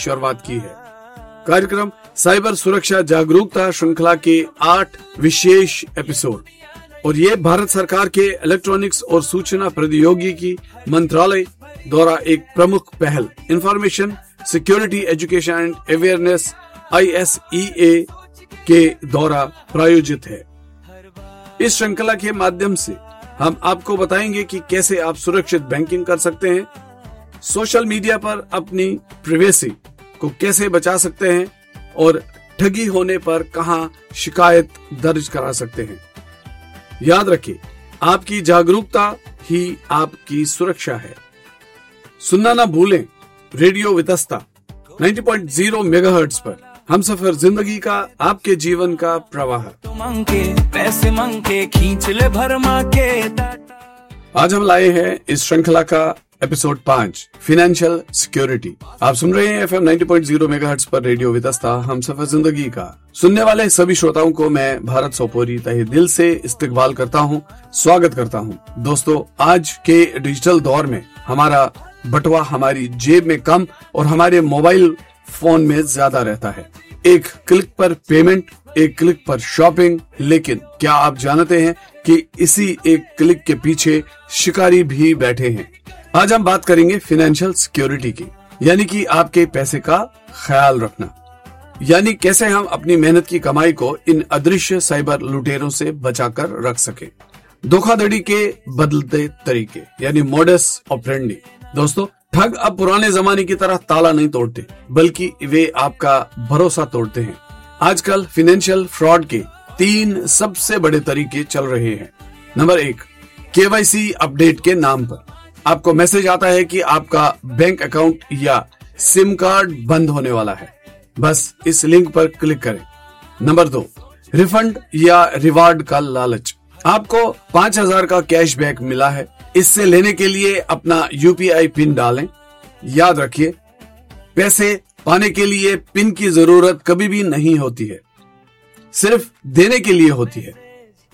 शुरुआत की है। कार्यक्रम साइबर सुरक्षा जागरूकता श्रृंखला के 8 विशेष एपिसोड और ये भारत सरकार के इलेक्ट्रॉनिक्स और सूचना प्रौद्योगिकी मंत्रालय द्वारा एक प्रमुख पहल information security education and awareness ISEA के द्वारा प्रायोजित है। इस श्रृंखला के माध्यम से हम आपको बताएंगे कि कैसे आप सुरक्षित बैंकिंग कर सकते हैं, सोशल मीडिया पर अपनी प्राइवेसी को कैसे बचा सकते हैं और ठगी होने पर कहां शिकायत दर्ज करा सकते हैं। याद रखिए, आपकी जागरूकता ही आपकी सुरक्षा है। सुनना ना भूलें रेडियो वितस्ता 90.0 मेगाहर्ट्ज पर हम सफर जिंदगी का, आपके जीवन का प्रवाह। पैसे मांगे खींच ले भरमा के। आज हम लाए हैं इस श्रृंखला का एपिसोड 5 फाइनेंशियल सिक्योरिटी। आप सुन रहे हैं FM 90.0 मेगाहर्ट्ज पर रेडियो वितस्ता हम सफर जिंदगी का। सुनने वाले सभी श्रोताओं को मैं भारत सोपोरी तहे दिल से इस्तकबाल करता हूँ, स्वागत करता हूँ। दोस्तों, आज के डिजिटल दौर में हमारा बटवा हमारी जेब में कम और हमारे मोबाइल फोन में ज्यादा रहता है। एक क्लिक पर पेमेंट, एक क्लिक पर शॉपिंग, लेकिन क्या आप जानते हैं कि इसी एक क्लिक के पीछे शिकारी भी बैठे हैं। आज हम बात करेंगे फाइनेंशियल सिक्योरिटी की, यानी कि आपके पैसे का ख्याल रखना, यानी कैसे हम अपनी मेहनत की कमाई को इन अदृश्य साइबर लुटेरों से बचाकर रख सके। धोखाधड़ी के बदलते तरीके यानी मोडस ऑपरेंडी। दोस्तों, ठग अब पुराने जमाने की तरह ताला नहीं तोड़ते, बल्कि वे आपका भरोसा तोड़ते हैं। आजकल फाइनेंशियल फ्रॉड के 3 सबसे बड़े तरीके चल रहे हैं। नंबर 1, KYC अपडेट के नाम पर आपको मैसेज आता है कि आपका बैंक अकाउंट या सिम कार्ड बंद होने वाला है, बस इस लिंक पर क्लिक करें। नंबर 2, रिफंड या रिवार्ड का लालच। आपको 5000 का कैशबैक मिला है, इससे लेने के लिए अपना UPI पिन डालें। याद रखिए, पैसे पाने के लिए पिन की जरूरत कभी भी नहीं होती है, सिर्फ देने के लिए होती है।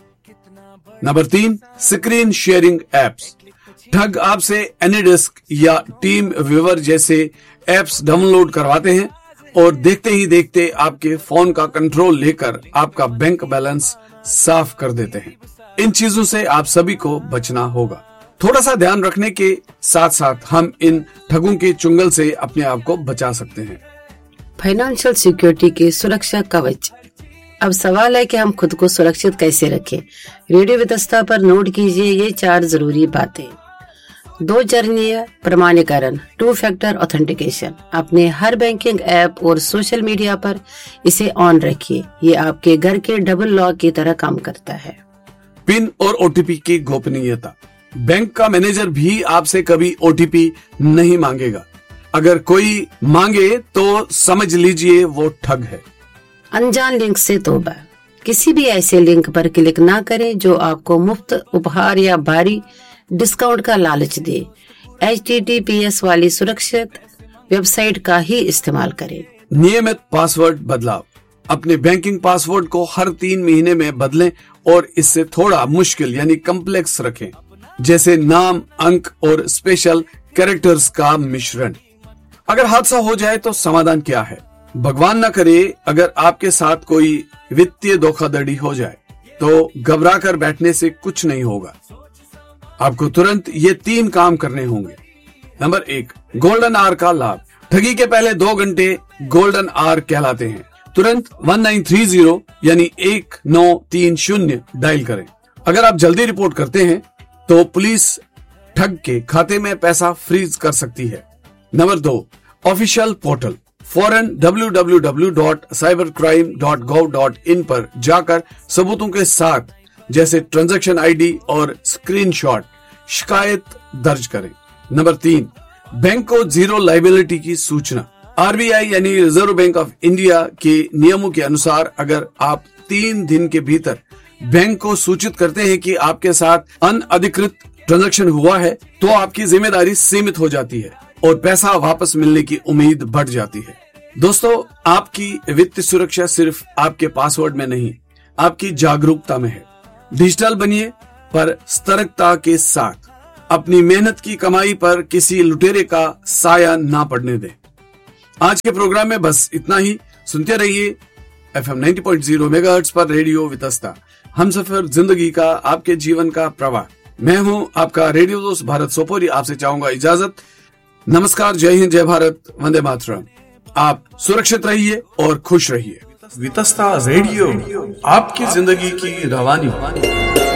Number 3, screen sharing apps. ठग आपसे एनीडेस्क या टीम व्यूवर जैसे एप्स डाउनलोड करवाते हैं और देखते ही देखते आपके फोन का कंट्रोल लेकर आपका बैंक बैलेंस साफ कर देते हैं। इन चीजों से आप सभी को बचना होगा। थोड़ा सा ध्यान रखने के साथ साथ हम इन ठगों के चुंगल से अपने आप को बचा सकते हैं। फाइनेंशियल सिक्योरिटी के सुरक्षा कवच। अब सवाल है कि हम खुद को सुरक्षित कैसे रखें। रेडियो वितस्ता पर नोट कीजिए ये 4 जरूरी बातें। 2 चरणीय प्रमाणीकरण 2 फैक्टर ऑथेंटिकेशन। अपने हर बैंकिंग ऐप और सोशल मीडिया पर इसे ऑन रखिए। ये आपके घर के डबल लॉक की तरह काम करता है। पिन और OTP की गोपनीयता। बैंक का मैनेजर भी आपसे कभी OTP नहीं मांगेगा। अगर कोई मांगे तो समझ लीजिए वो ठग है। अनजान लिंक से तौबा। किसी भी ऐसे लिंक पर क्लिक ना करें जो आपको मुफ्त उपहार या भारी डिस्काउंट का लालच दे। HTTPS वाली सुरक्षित वेबसाइट का ही इस्तेमाल करें। नियमित पासवर्ड बदलाव। अपने बैंकिंग पासवर्ड को हर 3 महीने में बदलें और इससे थोड़ा मुश्किल यानी कॉम्प्लेक्स रखें, जैसे नाम, अंक और स्पेशल कैरेक्टर्स का मिश्रण। अगर हादसा हो जाए तो समाधान क्या है? भगवान न करे अगर आपके साथ कोई वित्तीय धोखाधड़ी हो जाए तो घबरा कर बैठने से कुछ नहीं होगा। आपको तुरंत ये 3 काम करने होंगे। नंबर 1, गोल्डन आवर का लाभ। ठगी के पहले 2 घंटे गोल्डन आवर कहलाते हैं। तुरंत 1930 यानी 1930 डायल करें। अगर आप जल्दी रिपोर्ट करते हैं तो पुलिस ठग के खाते में पैसा फ्रीज कर सकती है। Number 2, official portal. फौरन www.cybercrime.gov.in पर जाकर सबूतों के साथ जैसे ट्रांजैक्शन ID और स्क्रीनशॉट शिकायत दर्ज करें। नंबर 3, बैंक को जीरो लायबिलिटी की सूचना। RBI यानी रिजर्व बैंक ऑफ इंडिया के नियमों के अनुसार अगर आप 3 दिन के भीतर बैंक को सूचित करते हैं कि आपके साथ अनअधिकृत ट्रांजैक्शन हुआ है तो आपकी जिम्मेदारी सीमित हो जाती है और पैसा वापस मिलने की उम्मीद बढ़ जाती है। दोस्तों, आपकी वित्तीय सुरक्षा सिर्फ आपके पासवर्ड में नहीं, आपकी जागरूकता में है। डिजिटल बनिए पर सतर्कता के साथ। अपनी मेहनत की कमाई पर किसी लुटेरे का साया ना पड़ने दें। आज के प्रोग्राम में बस इतना ही। सुनते रहिए FM 90.0 मेगाहर्ट्ज पर रेडियो वितस्ता, हम सफर जिंदगी का, आपके जीवन का प्रवाह। मैं हूं आपका रेडियो दोस्त भारत सोपोरी, आपसे चाहूंगा इजाजत। नमस्कार, जय हिंद, जय भारत, वंदे मातरम। आप सुरक्षित रहिए और खुश रहिए। वितस्ता रेडियो, आपकी जिंदगी की रवानी।